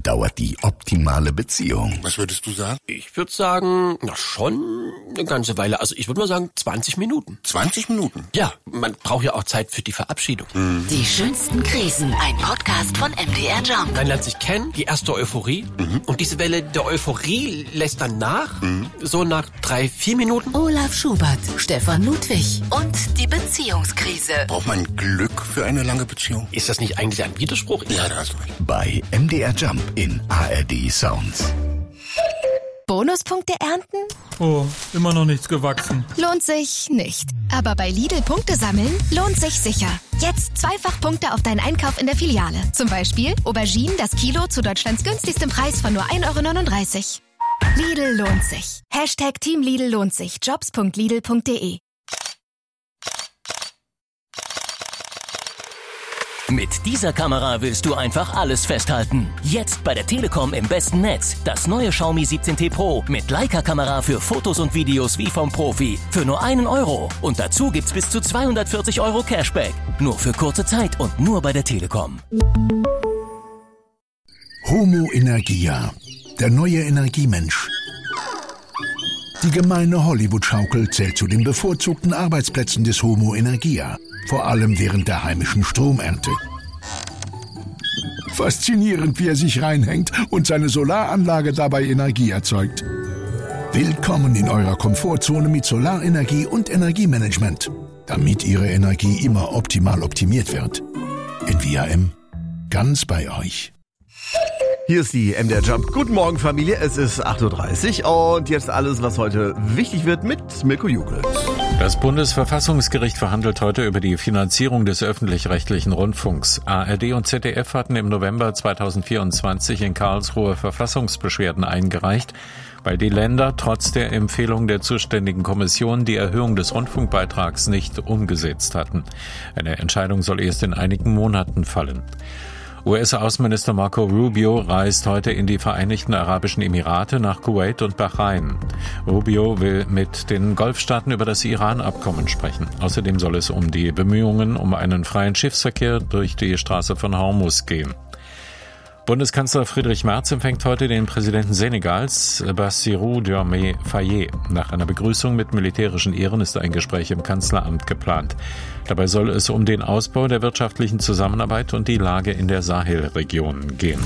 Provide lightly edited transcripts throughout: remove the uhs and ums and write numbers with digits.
dauert die optimale Beziehung? Was würdest du sagen? Ich würde sagen, na schon eine ganze Weile. Also ich würde mal sagen 20 Minuten. 20 Minuten? Ja, man braucht ja auch Zeit für die Verabschiedung. Die schönsten Krisen. Ein Podcast von MDR Jump. Man lernt sich kennen, die erste Euphorie. Und diese Welle der Euphorie lässt dann nach. So nach 3-4 Minuten. Olaf Schubert, Stefan Ludwig und die Beziehungskrise. Braucht man Glück für eine lange Beziehung? Ist das nicht eigentlich ein Widerspruch? Ja, da hast du recht. Bei MDR Jump in ARD Sounds. Bonuspunkte ernten? Oh, immer noch nichts gewachsen. Lohnt sich nicht. Aber bei Lidl Punkte sammeln lohnt sich sicher. Jetzt 2-fach Punkte auf deinen Einkauf in der Filiale. Zum Beispiel Auberginen das Kilo zu Deutschlands günstigstem Preis von nur 1,39 €. Lidl lohnt sich. #Team Lidl lohnt sich. Jobs.lidl.de. Mit dieser Kamera willst du einfach alles festhalten. Jetzt bei der Telekom im besten Netz. Das neue Xiaomi 17T Pro mit Leica-Kamera für Fotos und Videos wie vom Profi. Für nur 1 €. Und dazu gibt's bis zu 240 € Cashback. Nur für kurze Zeit und nur bei der Telekom. Homo Energia, der neue Energiemensch. Die gemeine Hollywood-Schaukel zählt zu den bevorzugten Arbeitsplätzen des Homo Energia. Vor allem während der heimischen Stromernte. Faszinierend, wie er sich reinhängt und seine Solaranlage dabei Energie erzeugt. Willkommen in eurer Komfortzone mit Solarenergie und Energiemanagement, damit Ihre Energie immer optimal optimiert wird. NVIM, ganz bei euch. Hier ist die MDR Jump. Guten Morgen, Familie. Es ist 8:30 Uhr und jetzt alles, was heute wichtig wird mit Mirko Jugel. Das Bundesverfassungsgericht verhandelt heute über die Finanzierung des öffentlich-rechtlichen Rundfunks. ARD und ZDF hatten im November 2024 in Karlsruhe Verfassungsbeschwerden eingereicht, weil die Länder trotz der Empfehlung der zuständigen Kommission die Erhöhung des Rundfunkbeitrags nicht umgesetzt hatten. Eine Entscheidung soll erst in einigen Monaten fallen. US-Außenminister Marco Rubio reist heute in die Vereinigten Arabischen Emirate, nach Kuwait und Bahrain. Rubio will mit den Golfstaaten über das Iran-Abkommen sprechen. Außerdem soll es um die Bemühungen um einen freien Schiffsverkehr durch die Straße von Hormuz gehen. Bundeskanzler Friedrich Merz empfängt heute den Präsidenten Senegals, Bassirou Diomaye Faye. Nach einer Begrüßung mit militärischen Ehren ist ein Gespräch im Kanzleramt geplant. Dabei soll es um den Ausbau der wirtschaftlichen Zusammenarbeit und die Lage in der Sahelregion gehen.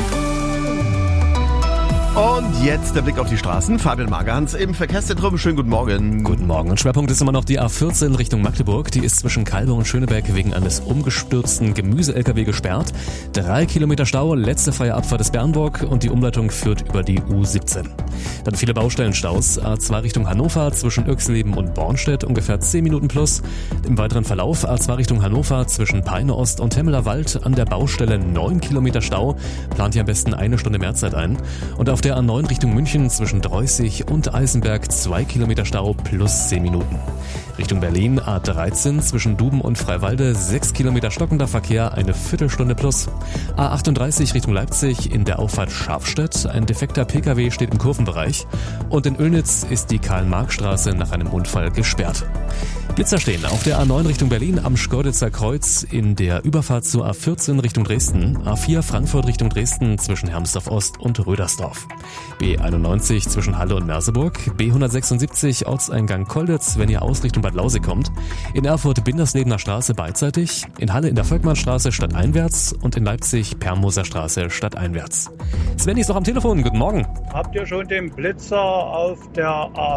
Und jetzt der Blick auf die Straßen. Fabian Magerhans im Verkehrszentrum. Schönen guten Morgen. Guten Morgen. Und Schwerpunkt ist immer noch die A14 Richtung Magdeburg. Die ist zwischen Kalbe und Schöneberg wegen eines umgestürzten Gemüse-LKW gesperrt. 3 Kilometer Stau, letzte freie Abfahrt ist Bernburg und die Umleitung führt über die U17. Dann viele Baustellenstaus. A2 Richtung Hannover zwischen Öxleben und Bornstedt ungefähr 10 Minuten plus. Im weiteren Verlauf A2 Richtung Hannover zwischen Peine Ost und Temmeler Wald an der Baustelle 9 Kilometer Stau. Plant hier am besten 1 Stunde mehr Zeit ein. Und auf der A9 Richtung München zwischen Dreußig und Eisenberg 2 Kilometer Stau plus 10 Minuten. Richtung Berlin A13 zwischen Duben und Freiwalde 6 Kilometer stockender Verkehr, eine Viertelstunde plus. A38 Richtung Leipzig in der Auffahrt Scharfstedt. Ein defekter Pkw steht im Kurvenbereich. Und in Oelnitz ist die Karl-Marx-Straße nach einem Unfall gesperrt. Blitzer stehen auf der A9 Richtung Berlin am Schkeuditzer Kreuz in der Überfahrt zur A14 Richtung Dresden. A4 Frankfurt Richtung Dresden zwischen Hermsdorf Ost und Rödersdorf. B91 zwischen Halle und Merseburg. B176 Ortseingang Kolditz, wenn ihr aus Richtung Bad Lausig kommt. In Erfurt Binderslebener Straße beidseitig. In Halle in der Volkmannstraße stadteinwärts und in Leipzig Permoser Straße stadteinwärts. Sven ist noch am Telefon. Guten Morgen. Habt ihr schon den Blitzer auf der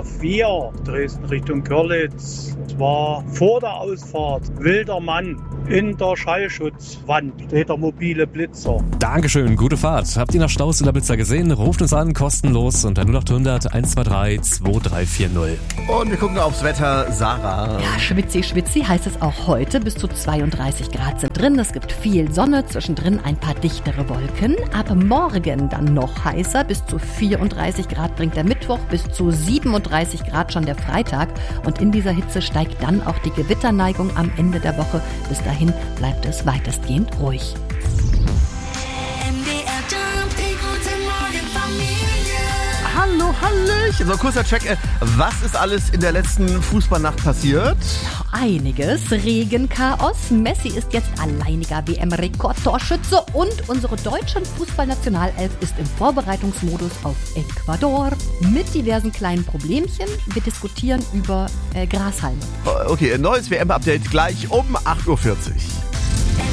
A4 Dresden Richtung Görlitz? Es war vor der Ausfahrt. Wilder Mann in der Schallschutzwand steht der mobile Blitzer. Dankeschön, gute Fahrt. Habt ihr noch Staus in der Blitzer gesehen? Ruft uns an, kostenlos unter 0800 123 2340. Und wir gucken aufs Wetter. Sarah. Ja, schwitzi heißt es auch heute. Bis zu 32 Grad sind drin. Es gibt viel Sonne, zwischendrin ein paar dichtere Wolken. Ab morgen dann noch heißer. Bis zu 34 Grad bringt der Mittwoch, bis zu 37 Grad schon der Freitag. Und in dieser Hitze steigt dann auch die Gewitterneigung am Ende der Woche. Bis dahin bleibt es weitestgehend ruhig. Hallo, Hallöchen. So, kurzer Check. Was ist alles in der letzten Fußballnacht passiert? einiges. Regenchaos. Messi ist jetzt alleiniger WM-Rekordtorschütze und unsere deutsche Fußballnationalelf ist im Vorbereitungsmodus auf Ecuador. Mit diversen kleinen Problemchen. Wir diskutieren über Grashalme. Okay, ein neues WM-Update gleich um 8.40 Uhr.